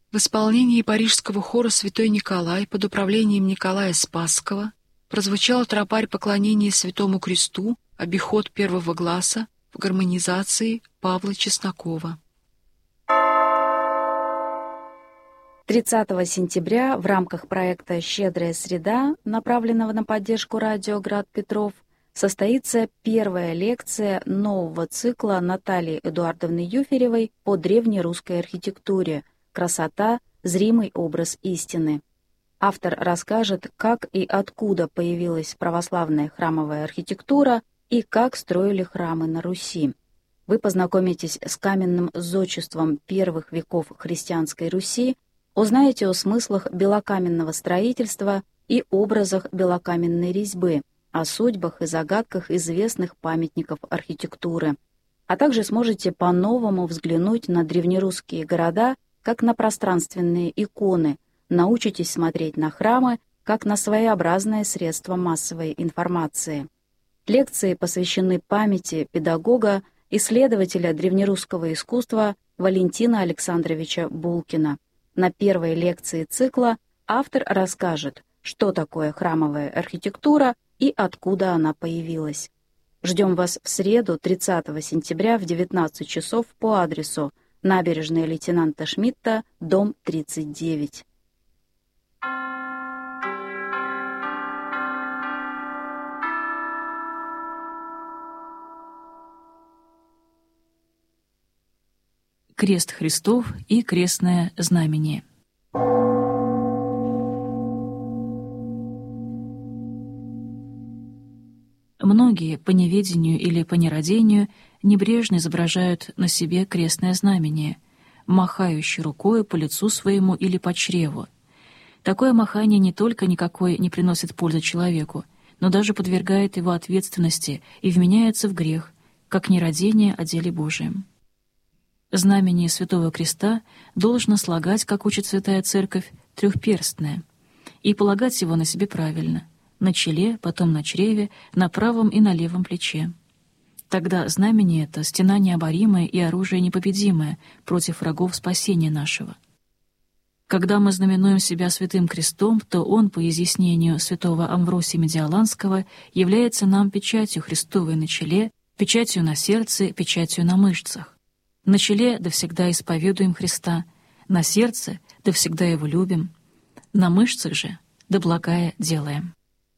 В исполнении парижского хора «Святой Николай» под управлением Николая Спасского прозвучал тропарь поклонения Святому Кресту, обиход первого гласа в гармонизации Павла Чеснокова. 30 сентября в рамках проекта «Щедрая среда», направленного на поддержку радио «Град Петров», состоится первая лекция нового цикла Натальи Эдуардовны Юферевой по древнерусской архитектуре «Красота. Зримый образ истины». Автор расскажет, как и откуда появилась православная храмовая архитектура и как строили храмы на Руси. Вы познакомитесь с каменным зодчеством первых веков христианской Руси, узнаете о смыслах белокаменного строительства и образах белокаменной резьбы, о судьбах и загадках известных памятников архитектуры, а также сможете по-новому взглянуть на древнерусские города как на пространственные иконы, научитесь смотреть на храмы как на своеобразное средство массовой информации. Лекции посвящены памяти педагога, исследователя древнерусского искусства Валентина Александровича Булкина. На первой лекции цикла автор расскажет, что такое храмовая архитектура и откуда она появилась. Ждем вас в среду, 30 сентября в 19 часов по адресу Набережная лейтенанта Шмидта, дом 39. Крест Христов и крестное знамение. Многие по неведению или по нерадению небрежно изображают на себе крестное знамение, махающее рукой по лицу своему или по чреву. Такое махание не только никакой не приносит пользы человеку, но даже подвергает его ответственности и вменяется в грех, как нерадение о деле Божием. Знамение Святого Креста должно слагать, как учит Святая Церковь, трехперстное, и полагать его на себе правильно, на челе, потом на чреве, на правом и на левом плече. Тогда знамение это — стена необоримая и оружие непобедимое против врагов спасения нашего. Когда мы знаменуем себя Святым Крестом, то он, по изъяснению святого Амвросия Медиаланского, является нам печатью Христовой на челе, печатью на сердце, печатью на мышцах. На челе да всегда исповедуем Христа, на сердце да всегда Его любим, на мышцах же да благая делаем.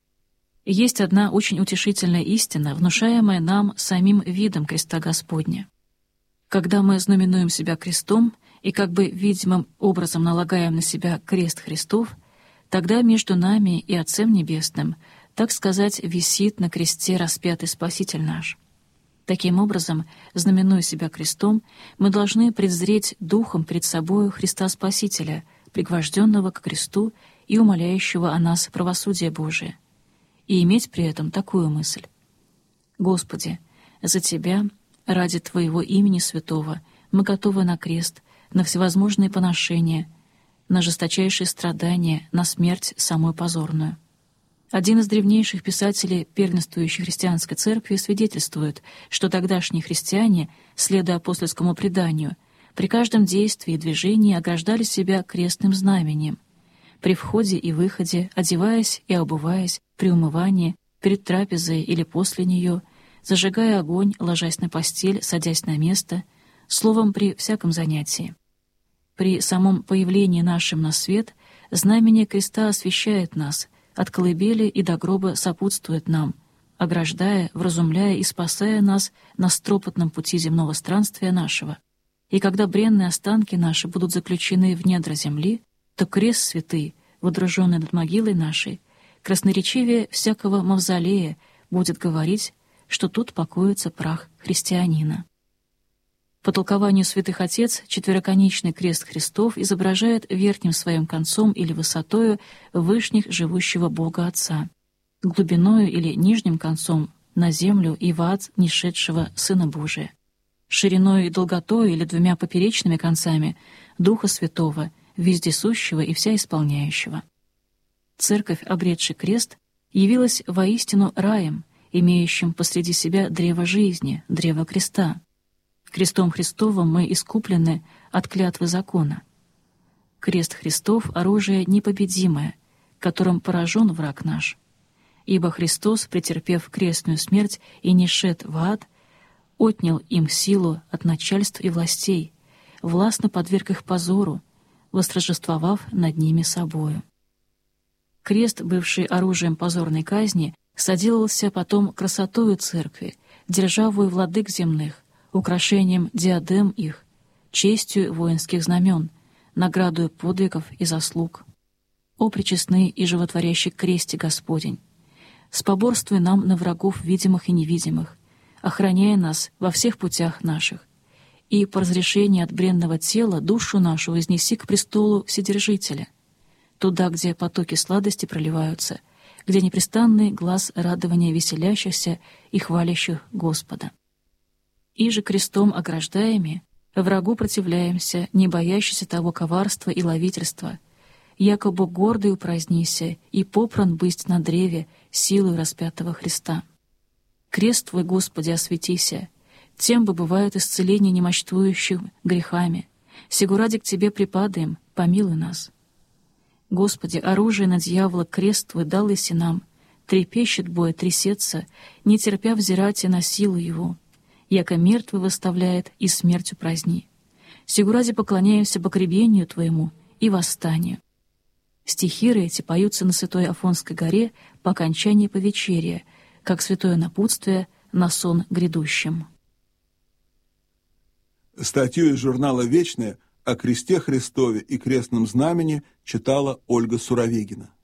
Есть одна очень утешительная истина, внушаемая нам самим видом креста Господня. Когда мы знаменуем себя крестом и как бы видимым образом налагаем на себя крест Христов, тогда между нами и Отцем Небесным, так сказать, висит на кресте распятый Спаситель наш. Таким образом, знаменуя себя крестом, мы должны презреть духом пред собою Христа Спасителя, пригвожденного к кресту и умоляющего о нас правосудие Божие, и иметь при этом такую мысль: «Господи, за Тебя, ради Твоего имени святого, мы готовы на крест, на всевозможные поношения, на жесточайшие страдания, на смерть самую позорную». Один из древнейших писателей первенствующей христианской церкви свидетельствует, что тогдашние христиане, следуя апостольскому преданию, при каждом действии и движении ограждали себя крестным знамением. При входе и выходе, одеваясь и обуваясь, при умывании, перед трапезой или после нее, зажигая огонь, ложась на постель, садясь на место, словом, при всяком занятии. При самом появлении нашем на свет знамение креста освещает нас, от колыбели и до гроба сопутствует нам, ограждая, вразумляя и спасая нас на стропотном пути земного странствия нашего. И когда бренные останки наши будут заключены в недра земли, то крест святый, водруженный над могилой нашей, красноречивее всякого мавзолея будет говорить, что тут покоится прах христианина. По толкованию святых отец, четвероконечный крест Христов изображает верхним своим концом или высотою вышних живущего Бога Отца, глубиною или нижним концом на землю и в ад нишедшего Сына Божия, шириною и долготою или двумя поперечными концами Духа Святого, вездесущего и вся исполняющего. Церковь, обретший крест, явилась воистину раем, имеющим посреди себя древо жизни, древо креста. Крестом Христовым мы искуплены от клятвы закона. Крест Христов — оружие непобедимое, которым поражен враг наш. Ибо Христос, претерпев крестную смерть и не шед в ад, отнял им силу от начальств и властей, властно подверг их позору, восторжествовав над ними собою. Крест, бывший оружием позорной казни, соделался потом красотою церкви, державою владык земных, украшением диадем их, честью воинских знамен, наградою подвигов и заслуг. О пречестный и животворящий кресте Господень! Споборствуй нам на врагов видимых и невидимых, охраняя нас во всех путях наших, и по разрешении от бренного тела душу нашу вознеси к престолу Вседержителя, туда, где потоки сладости проливаются, где непрестанный глас радования веселящихся и хвалящих Господа. И же крестом ограждаеми, врагу противляемся, не боящийся того коварства и ловительства, якобы гордый упразднися и попран бысть на древе силою распятого Христа. Крест Твой, Господи, осветися, тем бы бывают исцеления немощтующим грехами. Сего ради к Тебе припадаем, помилуй нас. Господи, оружие на дьявола крест Твой дал иси нам, трепещет боя, трясется, не терпя взирать и на силу его, яко мертвый выставляет и смертью праздни. Сего ради поклоняемся погребению Твоему и восстанию. Стихи эти поются на Святой Афонской горе по окончании повечерия, как святое напутствие на сон грядущим. Статью из журнала «Вечное» о кресте Христове и крестном знамени читала Ольга Суровегина.